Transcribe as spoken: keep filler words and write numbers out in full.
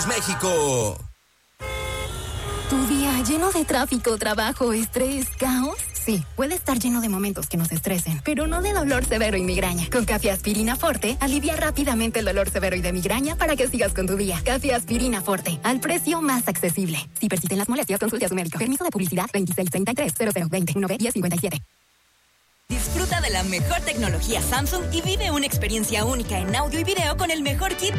México. ¿Tu día lleno de tráfico, trabajo, estrés, caos? Sí, puede estar lleno de momentos que nos estresen, pero no de dolor severo y migraña. Con Café Aspirina Forte, alivia rápidamente el dolor severo y de migraña para que sigas con tu día. Café Aspirina Forte, al precio más accesible. Si persisten las molestias, consulte a su médico. Permiso de publicidad veintiséis treinta y tres cero cero veinte uno B diez cincuenta y siete. Disfruta de la mejor tecnología Samsung y vive una experiencia única en audio y video con el mejor kit